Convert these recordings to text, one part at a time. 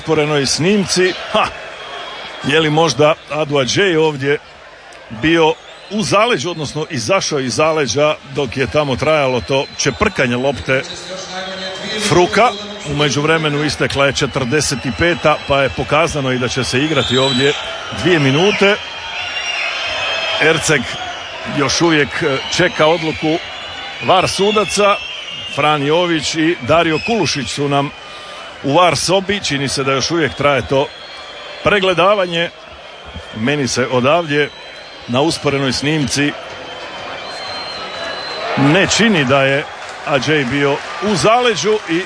usporenoj snimci. Je li možda Adu Adžej ovdje bio u zaleđu, odnosno izašao iz zaleđa dok je tamo trajalo to čeprkanje lopte Fruka. U međuvremenu istekla je 45. pa je pokazano i da će se igrati ovdje 2 minute. Erceg još uvijek čeka odluku VAR sudaca. Fran Jović i Dario Kulušić su nam u VAR sobi. Čini se da još uvijek traje to pregledavanje. Meni se odavdje na usporenoj snimci ne čini da je Adžej bio u zaleđu i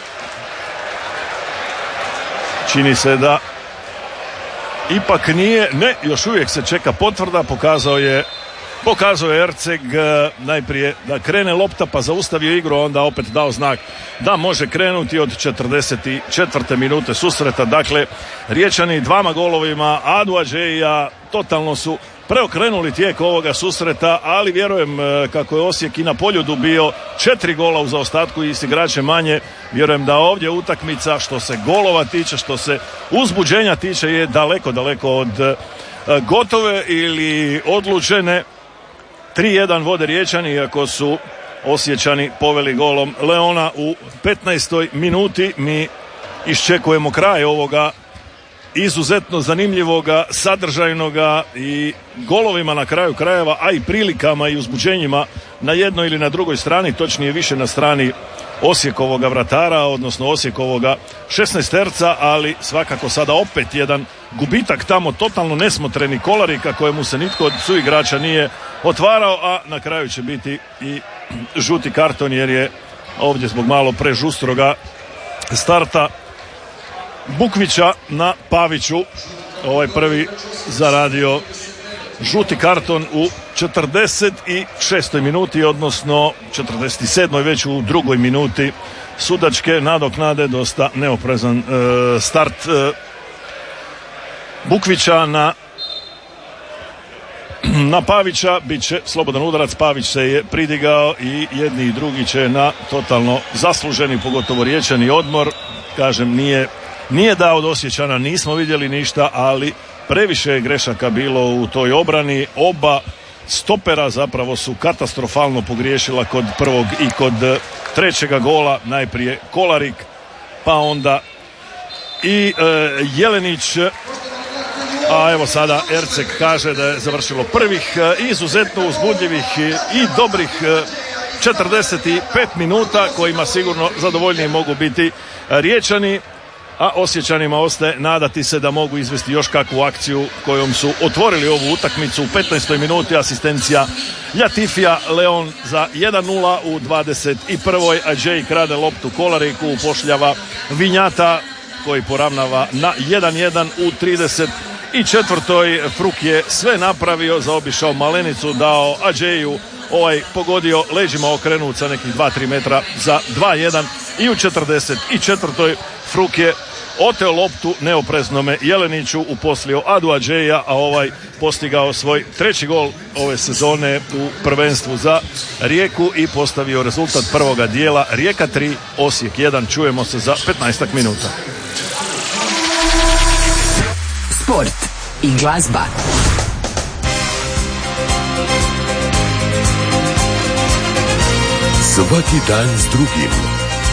čini se da ipak nije. Ne, još uvijek se čeka potvrda. Pokazao je Erceg najprije da krene lopta, pa zaustavio igru, onda opet dao znak da može krenuti od 44. minute susreta. Dakle, Riječani 2 golovima Adu Adžeja totalno su preokrenuli tijek ovoga susreta, ali vjerujem kako je Osijek i na Poljudu bio 4 gola u zaostatku i s igračem manje, vjerujem da ovdje utakmica što se golova tiče, što se uzbuđenja tiče je daleko od gotove ili odlučene. 3-1 vode Riječani, iako su Osječani poveli golom Leona u 15. minuti. Mi iščekujemo kraj ovoga izuzetno zanimljivoga, sadržajnoga i golovima na kraju krajeva, a i prilikama i uzbuđenjima na jednoj ili na drugoj strani, točnije više na strani Osijekovoga vratara, odnosno Osijekovoga 16-terca, ali svakako sada opet jedan gubitak tamo, totalno nesmotreni Kolarika kojemu se nitko od suigrača nije otvarao, a na kraju će biti i žuti karton jer je ovdje zbog malo prežustroga starta Bukvića na Paviću ovaj prvi zaradio žuti karton u 46. minuti, odnosno 47. već u drugoj minuti sudačke nadoknade. Dosta neoprezan start Bukvića na Pavića. Biće slobodan udarac, Pavić se je pridigao i jedni i drugi će na totalno zasluženi, pogotovo Riječani, odmor. Kažem, nije da od Osječana nismo vidjeli ništa, ali previše je grešaka bilo u toj obrani. Oba stopera zapravo su katastrofalno pogriješila kod prvog i kod trećega gola. Najprije Kolarik, pa onda i Jelenić. A evo sada Erceg kaže da je završilo prvih izuzetno uzbudljivih i dobrih 45 minuta kojima sigurno zadovoljniji mogu biti Riječani, a Osječanima ostaje nadati se da mogu izvesti još kakvu akciju kojom su otvorili ovu utakmicu. U 15. minuti asistencija Ljatifija, Leon za 1-0 u 21. Adžej krade loptu Kolariku, upošljava Vinjata koji poravnava na 1-1 u 34. Fruk je sve napravio, zaobišao Malenicu, dao Adžeju, ovaj pogodio leđima, okrenut sa nekih 2-3 metra za 2-1 i u 44. Fruk je oteo loptu neopreznome Jeleniću, uposlio Adu Adžeja, a ovaj postigao svoj 3. gol ove sezone u prvenstvu za Rijeku i postavio rezultat prvoga dijela. Rijeka 3, Osijek 1. Čujemo se za 15 minuta. Sport i glazba. Svaki dan s drugim.